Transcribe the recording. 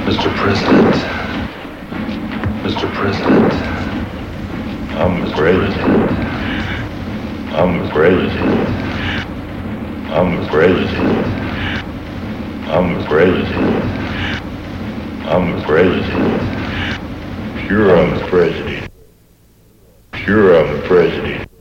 Mr. President, Mr. President, I'm the president. I'm the president. I'm the president. I'm the president. I'm the president. Sure, I'm the president. Sure, I'm the president.